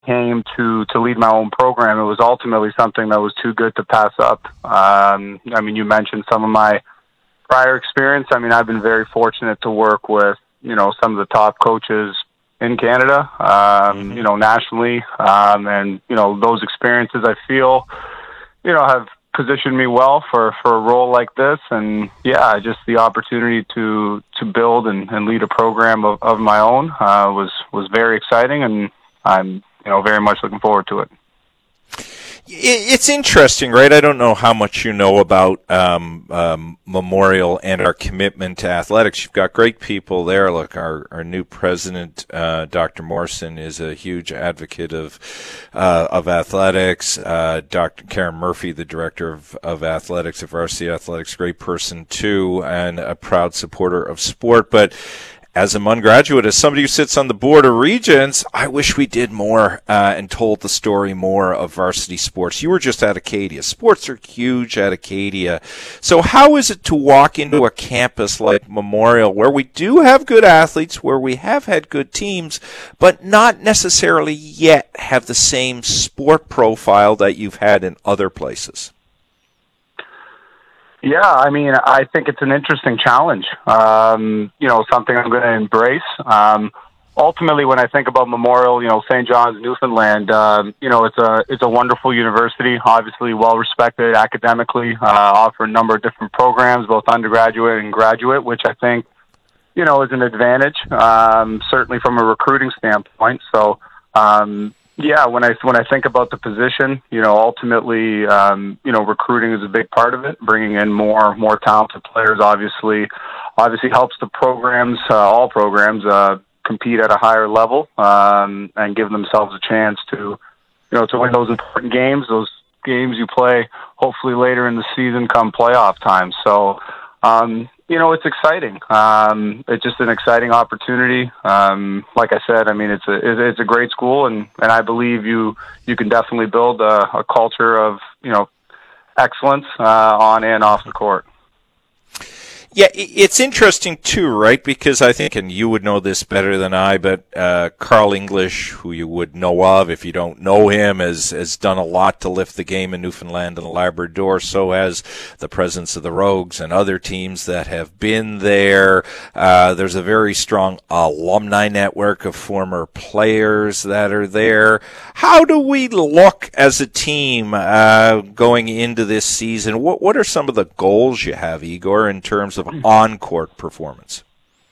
came to lead my own program, it was ultimately something that was too good to pass up. I mean, you mentioned some of my prior experience. I mean, I've been very fortunate to work with, some of the top coaches in Canada, nationally. And, those experiences I feel, have positioned me well for a role like this. And yeah, just the opportunity to build and lead a program of my own, was very exciting, and I'm, very much looking forward to it. It's interesting, right? I don't know how much you know about Memorial and our commitment to athletics. You've got great people there. Look, our new president, Dr. Morrison, is a huge advocate of athletics. Dr. Karen Murphy, the director of athletics, of varsity athletics, great person too, and a proud supporter of sport. But as a Munn graduate, as somebody who sits on the board of regents, I wish we did more and told the story more of varsity sports. You were just at Acadia. Sports are huge at Acadia. So how is it to walk into a campus like Memorial, where we do have good athletes, where we have had good teams, but not necessarily yet have the same sport profile that you've had in other places? Yeah, I mean, I think it's an interesting challenge, something I'm going to embrace. Ultimately, when I think about Memorial, St. John's, Newfoundland, it's a wonderful university, obviously well-respected academically, offer a number of different programs, both undergraduate and graduate, which I think, is an advantage, certainly from a recruiting standpoint. So, yeah, when I think about the position, ultimately, recruiting is a big part of it. Bringing in more talented players obviously helps the programs, all programs, compete at a higher level, and give themselves a chance to win those important games. Those games you play hopefully later in the season come playoff time. So, it's exciting. It's just an exciting opportunity. Like I said, I mean, it's a great school, and I believe you can definitely build a culture of, excellence, on and off the court. Yeah, it's interesting too, right? Because I think, and you would know this better than I, but Carl English, who you would know of if you don't know him, has done a lot to lift the game in Newfoundland and Labrador. So has the presence of the Rogues and other teams that have been there. There's a very strong alumni network of former players that are there. How do we look as a team going into this season? What are some of the goals you have, Igor, in terms of on-court performance?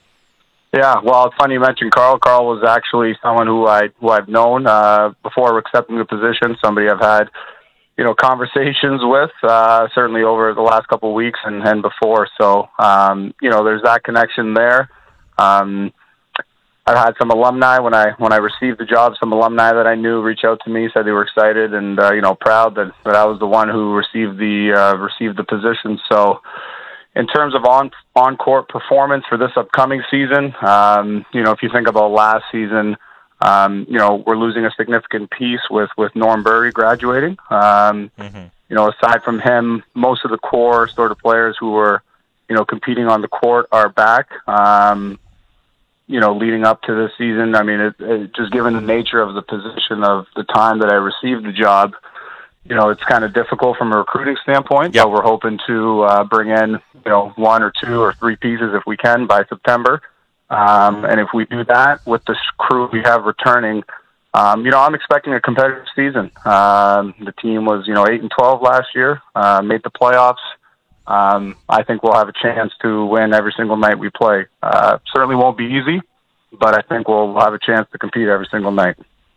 Yeah, well, it's funny you mentioned Carl. Carl was actually someone who I've known before accepting the position, somebody I've had, conversations with, certainly over the last couple of weeks and before. So, there's that connection there. I've had some alumni when I received the job, some alumni that I knew reach out to me, said they were excited and, proud that I was the one who received the position. So, in terms of on-court performance for this upcoming season, if you think about last season, we're losing a significant piece with Norm Burry graduating. Aside from him, most of the core sort of players who were, competing on the court are back. Leading up to this season, I mean, it just given the nature of the position of the time that I received the job, it's kind of difficult from a recruiting standpoint. Yep. But we're hoping to bring in, one or two or three pieces if we can by September. And if we do that with the crew we have returning, I'm expecting a competitive season. The team was, 8-12 last year, made the playoffs. I think we'll have a chance to win every single night we play. Certainly won't be easy, but I think we'll have a chance to compete every single night.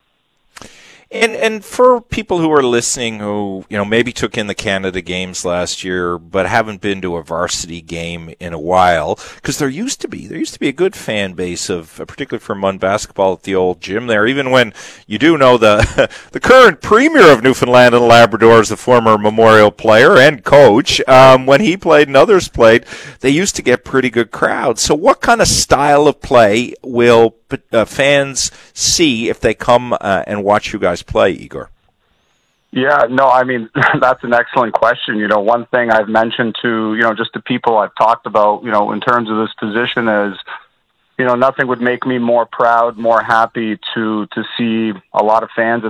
And for people who are listening who, maybe took in the Canada Games last year but haven't been to a varsity game in a while, because there used to be a good fan base of, particularly for Munn basketball at the old gym there, even when you do know the current premier of Newfoundland and Labrador is a former Memorial player and coach. When he played and others played, they used to get pretty good crowds. So what kind of style of play will fans see if they come and watch you guys play, Igor? Yeah, no, I mean, that's an excellent question. One thing I've mentioned to, just the people I've talked about, in terms of this position is, nothing would make me more proud, more happy to see a lot of fans